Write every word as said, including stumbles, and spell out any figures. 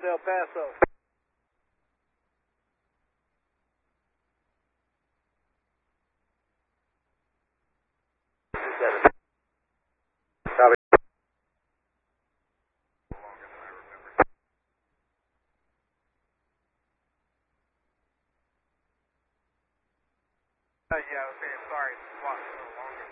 El Paso. Copy. Uh, yeah, okay, sorry, it's a lot longer.